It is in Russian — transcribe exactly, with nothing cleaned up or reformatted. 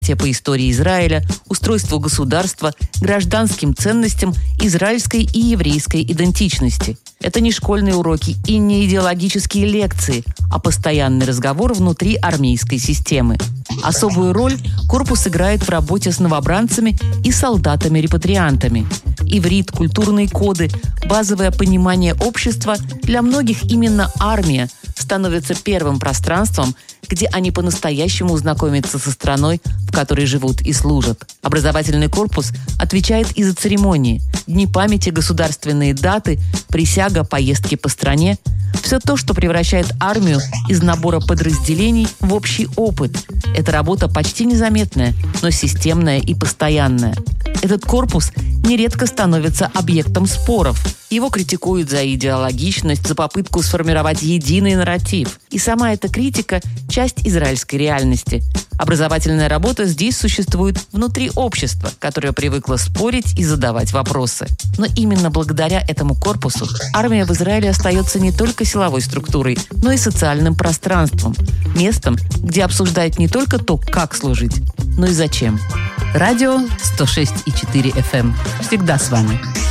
по истории Израиля, устройству государства, гражданским ценностям, израильской и еврейской идентичности. Это не школьные уроки и не идеологические лекции, а постоянный разговор внутри армейской системы. Особую роль корпус играет в работе с новобранцами и солдатами-репатриантами. Иврит, культурные коды, базовое понимание общества – для многих именно армия становится первым пространством, где они по-настоящему знакомятся со страной, в которой живут и служат. Образовательный корпус отвечает и за церемонии, дни памяти, государственные даты, присяга, поездки по стране. Все то, что превращает армию из набора подразделений в общий опыт. Эта работа почти незаметная, но системная и постоянная. Этот корпус нередко становится объектом споров. Его критикуют за идеологичность, за попытку сформировать единый нарратив. И сама эта критика – часть израильской реальности. Образовательная работа здесь существует внутри общества, которое привыкло спорить и задавать вопросы. Но именно благодаря этому корпусу армия в Израиле остается не только силовой структурой, но и социальным пространством. Местом, где обсуждают не только то, как служить, но и зачем. Радио сто шесть и четыре эф эм. Всегда с вами.